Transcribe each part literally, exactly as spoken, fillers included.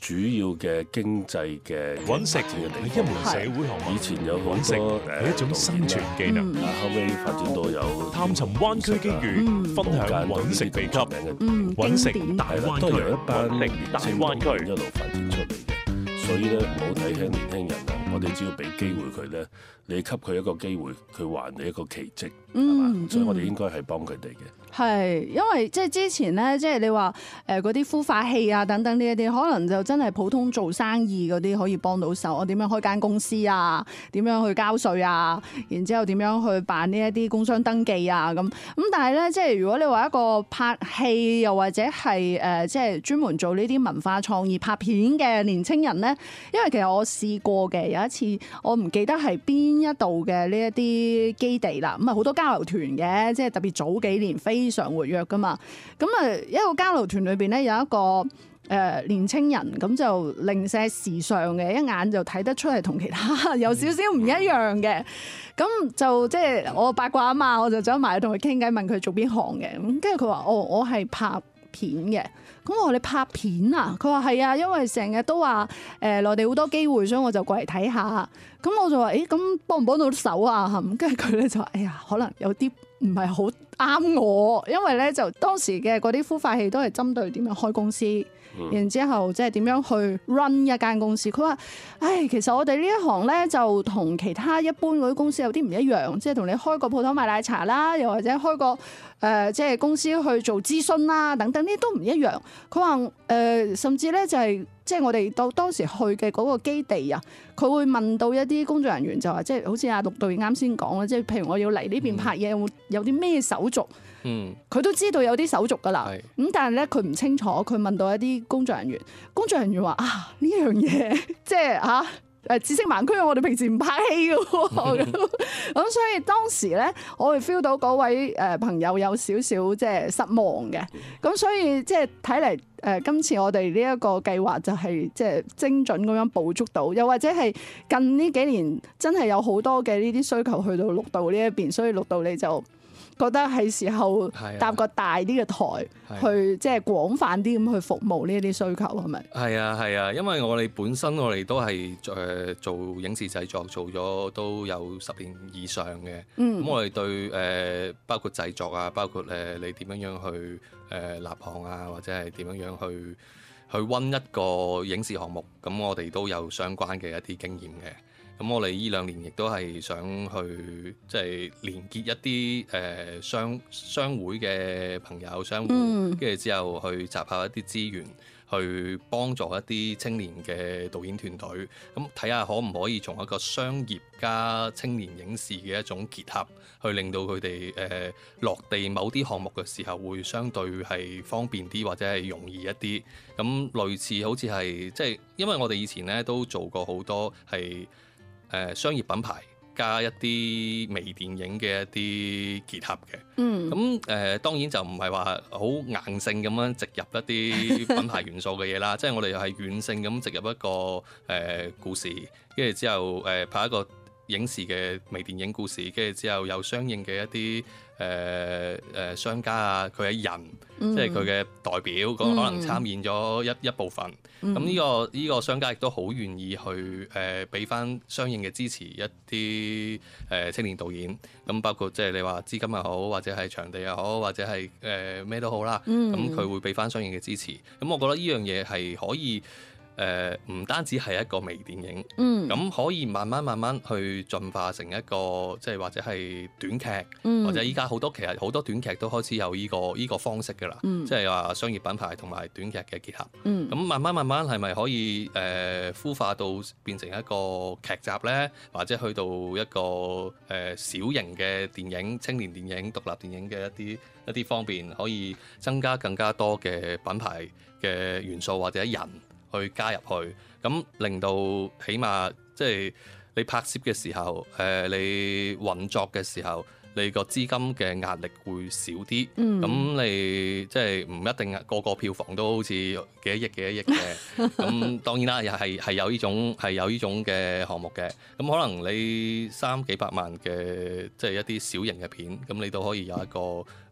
主要嘅經濟嘅揾食係一門社會學問， 以前有好揾食多係一種生存技能。 啊後尾發展到有探尋灣區機遇，分享揾食秘笈。 嗯， 揾食經典大灣都係由一區， 班揾食大灣區一路發展出嚟嘅，所以咧唔好睇輕年輕人啊！我哋只要俾機會佢咧，你給佢一個機會，佢還你一個奇蹟，係嘛、 嗯？ 所以我哋應該係幫佢哋嘅。 係，因為即係之前咧，即係你話誒嗰啲孵化器啊等等呢一啲，可能就真係普通做生意嗰啲可以幫到手。我點樣開間公司啊？點樣去交稅啊？然之後點樣去辦呢一啲工商登記啊？咁咁，但係咧，即係如果你話一個拍戲又或者係誒即係專門做呢啲文化創意拍片嘅年青人咧，因為其實我試過嘅有一次，我唔記得係邊一度嘅呢一啲基地啦。咁啊好多交流團嘅，即係特別早幾年非常活躍噶嘛。咁啊一個交流團裏邊咧有一個誒、呃、年青人，咁就零舍時尚嘅，一眼就睇得出係同其他有少少唔一樣嘅。咁就即係我八卦啊嘛，我就走埋去同佢傾偈，問佢做邊行嘅。咁跟住佢話：哦，我係拍片嘅。咁我話你拍片啊？佢話係啊，因為成日都話誒內地好多機會，所以我就過嚟睇下。咁我就話：誒咁幫唔幫到手啊？咁跟住佢咧就話：哎呀，可能有啲唔係好啱我，因為咧就當時嘅嗰啲孵化器都係針對點樣開公司。然之後即係點樣去 run 一間公司？佢話：唉，其實我哋呢一行咧就同其他一般嗰啲公司有啲唔一樣，即係同你開個鋪頭賣奶茶啦，又或者開個誒、呃、即係公司去做諮詢啦，等等呢啲都唔一樣。佢話誒，甚至咧就係、是、即係我哋到當時去嘅嗰個基地啊，佢會問到一啲工作人員就話，即係好似阿陸導演啱先講啦，即係譬如我要嚟呢邊拍嘢，有冇有啲咩手續？ 嗯， 佢都知道有啲手續㗎啦，咁係但係咧佢唔清楚，佢問到一啲工作人員，工作人員話啊呢樣嘢即係嚇誒知識盲區，我哋平時唔拍戲㗎喎，咁咁所以當時咧我哋 feel 到嗰位誒朋友有少少即係失望嘅，咁所以即係睇嚟誒今次我哋呢一個計劃就係即係精準咁樣捕捉到，又或者係近呢幾年真係有好多嘅呢啲需求去到綠道呢一邊，所以綠道你就覺得係時候搭個大啲嘅台， 啊、 去即係廣泛啲咁去服務呢一啲需求，係咪？ 係啊係啊，因為我哋本身我哋都係誒做影視製作，做咗都有十年以上嘅。咁、嗯、我哋對誒、呃、包括製作啊，包括誒、呃、你點樣樣去誒、呃、立項啊，或者係點樣樣去去溫一個影視項目，咁我哋都有相關嘅一啲經驗嘅。咁我哋呢兩年亦都係想去即係連結一啲誒、呃、商商會嘅朋友、商戶，跟住、嗯、之後去集合一啲資源，去幫助一啲青年嘅導演團隊，咁睇下可唔可以從一個商業加青年影視嘅一種結合，去令到佢哋誒落地某啲項目嘅時候會相對係方便啲，或者係容易一啲。咁類似好似係即係，因為我哋以前咧都做過好多係。誒、呃、商業品牌加一啲微電影嘅一啲結合嘅，嗯，咁誒、呃、當然就唔係話好硬性咁樣植入一啲品牌元素嘅嘢啦，即係我哋又係軟性咁植入一個誒、呃、故事，跟住之後誒、呃、拍一個影視嘅微電影故事，跟住之後有相應嘅一啲誒誒商家啊，佢嘅人，嗯、即係佢嘅代表，咁、嗯、可能參演咗一一部分。咁呢、嗯這個呢、這個商家亦都好願意去誒俾翻相應嘅支持一啲誒、呃、青年導演。咁包括即係你話資金又好，或者係場地又好，或者係誒咩都好啦。咁佢、嗯、會俾翻相應嘅支持。咁我覺得呢樣嘢係可以。誒唔、呃、單止係一個微電影，咁、嗯、可以慢慢慢慢去進化成一個即係或者係短劇，嗯、或者依家好多其實好多短劇都開始有呢、這個依、這個方式㗎啦，嗯、即係話商業品牌同埋短劇嘅結合。咁、嗯、慢慢慢慢係咪可以誒、呃、孵化到變成一個劇集呢？或者去到一個誒、呃、小型嘅電影、青年電影、獨立電影嘅一啲一啲方面，可以增加更加多嘅品牌嘅元素或者人。去加入去，咁令到起碼即係你拍攝嘅時候，誒、呃、你運作嘅時候，你個資金嘅壓力會少啲。咁、嗯、你即係唔一定個個票房都好似幾多億幾多億嘅。咁當然啦，又係係有呢種係有呢種嘅項目嘅。咁可能你三幾百萬嘅即係一啲小型嘅片，咁你都可以有一個誒、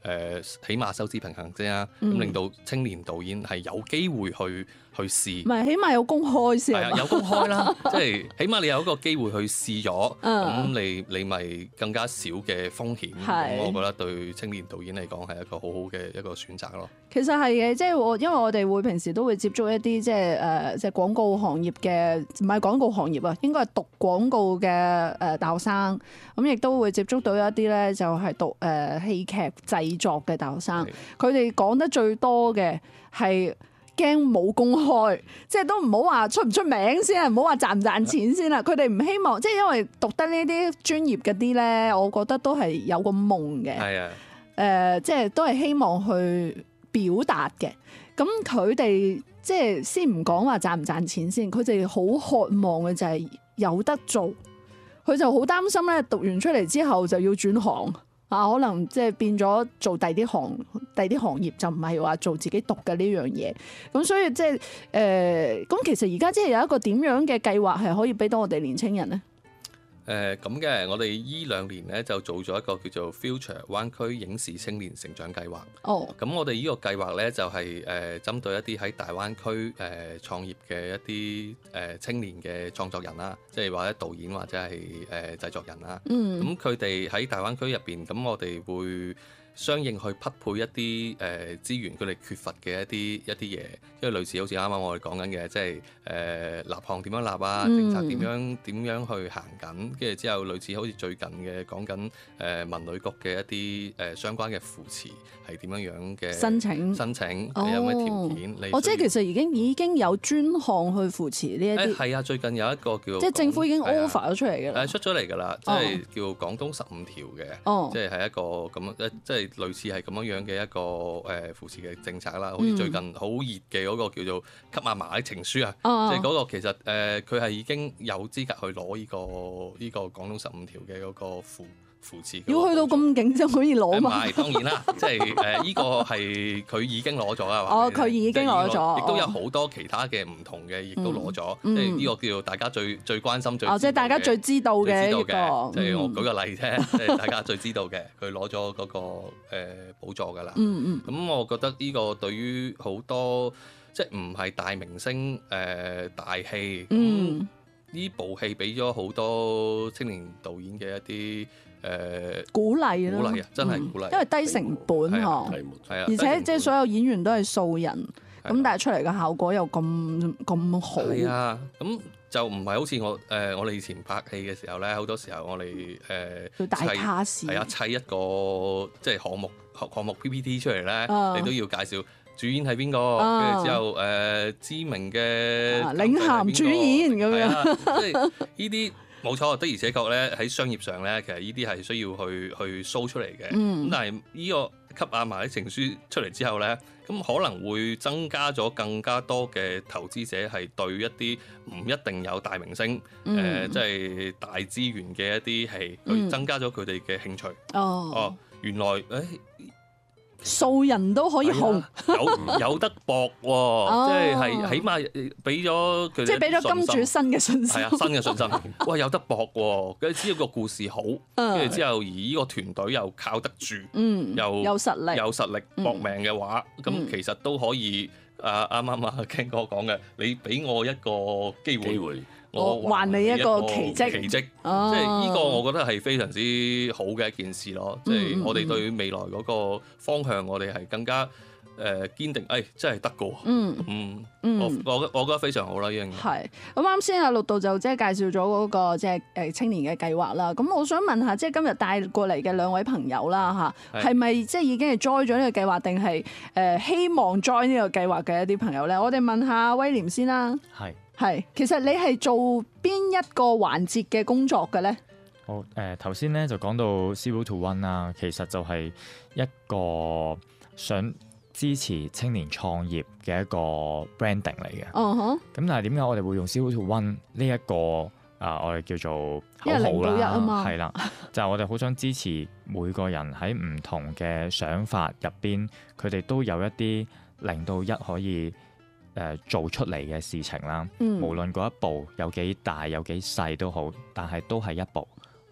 誒起碼收支平衡先啦，咁令到青年導演係有機會去去試， 唔係起碼有公開先， 係啊，有公開啦，即係起碼你有一個機會去試咗，咁你你咪更加少嘅風險，咁我覺得對青年導演嚟講係一個好好嘅一個選擇咯。 其實係嘅，即係我因為我哋會平時都會接觸一啲即係誒即係廣告行業嘅，唔係廣告行業啊，應該係讀廣告嘅誒大學生，咁亦都會接觸到一啲咧就係讀誒戲劇製作嘅大學生，佢哋講得最多嘅係驚冇公開，即係都唔好話出唔出名先啊，唔好話賺唔賺錢先啦。佢哋唔希望，即係因為讀得呢啲專業嗰啲咧，我覺得都係有個夢嘅。係啊，誒，即係都係希望去表達嘅。咁佢哋即係先唔講話賺唔賺錢先，佢哋好渴望嘅就係有得做。佢就好擔心咧，讀完出嚟之後就要轉行。啊，可能即係變咗做第啲行，第啲行業就唔係話做自己讀嘅呢樣嘢。咁所以即係誒，咁、呃、其實而家即係有一個點樣嘅計劃係可以俾到我哋年青人咧？ 誒咁嘅，我哋依兩年咧就做咗一個叫做 Future 灣區影視青年成長計劃。哦，咁我哋呢個計劃咧就係、是、誒、呃、針對一啲喺大灣區誒、呃、創業嘅一啲誒、呃、青年嘅創作人啦，即係或者導演或者係誒、呃、製作人啦。嗯，咁佢哋喺大灣區入邊，咁我哋會相應去匹配一啲誒、呃、資源，佢哋缺乏嘅一啲一啲嘢，因為類似好似啱啱我哋講緊嘅，即係誒、呃、立項點樣立啊，政策點樣點樣去行緊，跟住之後類似好似最近嘅講緊誒文旅局嘅一啲誒、呃、相關嘅扶持係點樣樣嘅申請申請，哦、有咩條件？你哦，即係其實已經已經有專項去扶持呢一啲。 係啊，最近有一個叫即係政府已經 offer 咗出嚟嘅啦。 誒出咗嚟㗎啦，即係叫廣東十五條嘅，哦、即係係一個咁樣即係。類似係咁樣樣嘅一個誒扶持嘅政策啦，好似最近好熱嘅嗰個叫做給阿嫲的情書啊，嗯、即係嗰個其實誒佢係已經有資格去攞呢、呢個呢、呢個廣東十五條嘅嗰個扶扶持。要去到咁勁先可以攞嘛？ 唔係當然啦，即係誒呢個係佢已經攞咗啊！ 哦，佢已經攞咗， 亦都有好多其他嘅唔同嘅，亦都攞咗。即係呢個叫做大家最最關心、最哦，即係大家最知道嘅一個。 即係我舉個例啫，即係大家最知道嘅，佢攞咗嗰個誒補助㗎啦。嗯嗯。咁我覺得呢個對於好多即係唔係大明星誒大戲，嗯，呢部戲俾咗好多青年導演嘅一啲。誒、呃、 鼓勵咯， 鼓勵啊，真係鼓勵， 因為低成本嗬，係啊，而且即係所有演員都係素人，咁但係出嚟嘅效果又咁咁好。係啊， 咁就唔係好似我誒、呃、我哋以前拍戲嘅時候咧，好多時候我哋誒要大卡士， 係啊，砌一個即係項目項目 P P T 出嚟咧，啊、你都要介紹主演係邊個，跟住、啊、之後誒、呃、知名嘅、啊、 領銜主演咁樣， 即係呢啲。冇錯，的而且確咧喺商業上咧，其實呢啲係需要去去 show 出嚟嘅。咁、嗯、但係呢個給阿嫲的情書出嚟之後咧，咁可能會增加咗更加多嘅投資者係對一啲唔一定有大明星，誒即係大資源嘅一啲戲，去增加咗佢哋嘅興趣。哦，哦，原來誒。哎素人都可以紅， 有有得搏喎，哦、即係係起碼俾咗佢哋， 即係俾咗金主新嘅信心， 係啊，新嘅信心。哇，有得搏喎，跟住只要個故事好，跟住之後而呢個團隊又靠得住，嗯、又有實力， 有實力搏命嘅話，咁、嗯、其實都可以。啊，啱啱啊，Ken哥講嘅，你俾我一個機會。機會我還你一個奇蹟， 奇蹟，哦、即係呢個我覺得係非常之好嘅一件事咯。嗯、即係我哋對未來嗰個方向，我哋係更加誒、呃、堅定。誒、哎，真係得㗎。嗯嗯，嗯我我我覺得非常好啦，呢樣嘢。係咁啱先啊，陸導就即係介紹咗嗰個即係誒青年嘅計劃啦。咁我想問下，即係今日帶過嚟嘅兩位朋友啦嚇，係咪即係已經係 join 咗呢個計劃，定係誒希望 join 呢個計劃嘅一啲朋友咧？我哋問下威廉先啦。係。係，其實你係做邊一個環節嘅工作嘅咧？ 好，誒頭先咧就講到 Zero to One 啦，其實就係一個想支持青年創業嘅一個 branding 嚟嘅。嗯哼。咁但係點解我哋會用 Zero to One 呢一個啊、呃？我哋叫做口號啦，零到一啊嘛。係啦，就係、是、我哋好想支持每個人喺唔同嘅想法入邊，佢哋都有一啲零到一可以。誒、呃、做出嚟嘅事情啦，嗯、無論嗰一步有幾大有幾細都好，但係都係一步。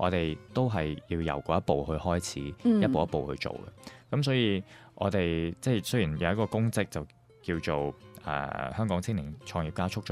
我哋都係要由嗰一步去開始， 嗯、 一步一步去做嘅。咁所以我哋即係雖然有一個公職就叫做誒、呃、香港青年創業家促進